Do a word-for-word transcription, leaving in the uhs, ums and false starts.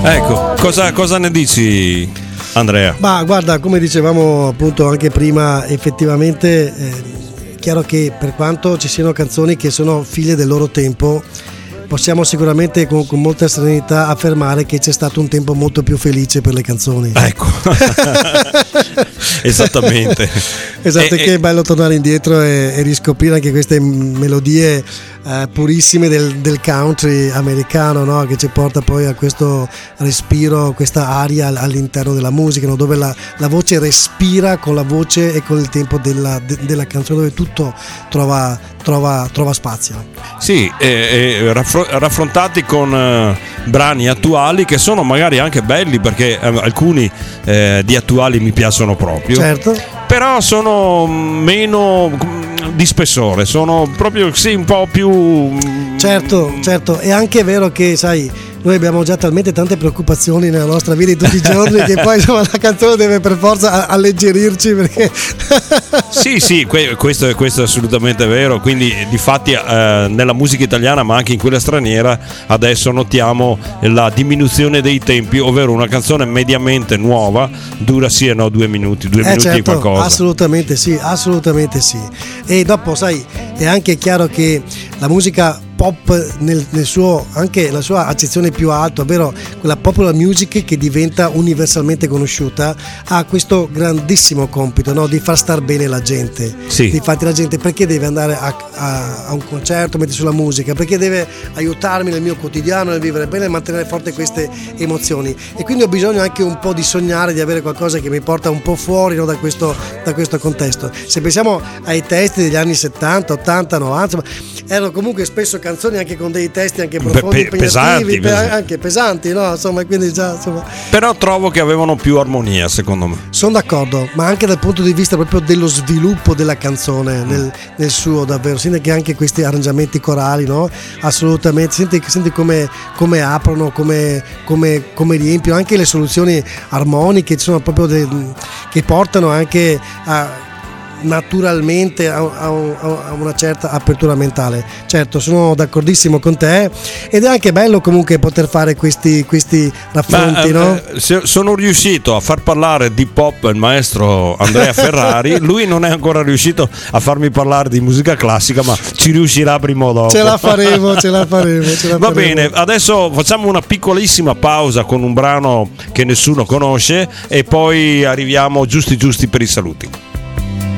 Ecco, cosa, cosa ne dici, Andrea? Ma guarda, come dicevamo appunto anche prima, effettivamente è chiaro che per quanto ci siano canzoni che sono figlie del loro tempo, possiamo sicuramente con, con molta serenità affermare che c'è stato un tempo molto più felice per le canzoni. Ecco. Esattamente. Esatto, e, che è bello tornare indietro e, e riscoprire anche queste melodie eh, purissime del, del country americano, no? Che ci porta poi a questo respiro, questa aria all'interno della musica, no? Dove la, la voce respira con la voce e con il tempo della, de, della canzone, dove tutto trova, trova, trova spazio. Sì, e, e raffro- raffrontati con eh, brani attuali che sono magari anche belli, perché eh, alcuni eh, di attuali mi piacciono proprio. Certo. Però sono meno di spessore, sono proprio sì, un po' più. Certo, certo, è anche vero che, sai, noi abbiamo già talmente tante preoccupazioni nella nostra vita di tutti i giorni che poi insomma la canzone deve per forza alleggerirci, perché sì sì que- questo, è, questo è assolutamente vero. Quindi difatti eh, nella musica italiana ma anche in quella straniera adesso notiamo la diminuzione dei tempi, ovvero una canzone mediamente nuova dura sì e no due minuti due eh minuti certo, e qualcosa. Assolutamente sì, assolutamente sì. E dopo sai, è anche chiaro che la musica pop nel, nel suo, anche la sua accezione più alta, ovvero quella popular music che diventa universalmente conosciuta, ha questo grandissimo compito, no? Di far star bene la gente. Sì. Infatti la gente perché deve andare a, a, a un concerto, mettere sulla musica? Perché deve aiutarmi nel mio quotidiano, nel vivere bene, nel mantenere forte queste emozioni. E quindi ho bisogno anche un po' di sognare, di avere qualcosa che mi porta un po' fuori, no? da, questo, da questo contesto. Se pensiamo ai testi degli anni settanta, ottanta, novanta, erano comunque spesso canzoni anche con dei testi anche profondi, Pe- pesanti, pe- anche pesanti, no? Insomma, quindi già, insomma. Però trovo che avevano più armonia, secondo me. Sono d'accordo, ma anche dal punto di vista proprio dello sviluppo della canzone nel, nel suo davvero. Senti che anche questi arrangiamenti corali, no? Assolutamente. Senti, senti come, come aprono, come, come, come riempiono anche le soluzioni armoniche, sono proprio de, che portano anche a naturalmente a, a, a una certa apertura mentale. Certo, sono d'accordissimo con te, ed è anche bello comunque poter fare questi, questi raffronti. Ma, no? eh, sono riuscito a far parlare di pop il maestro Andrea Ferrari, lui non è ancora riuscito a farmi parlare di musica classica, ma ci riuscirà prima o dopo. Ce la faremo, ce la faremo, ce la Va faremo. bene, adesso facciamo una piccolissima pausa con un brano che nessuno conosce e poi arriviamo giusti giusti per i saluti.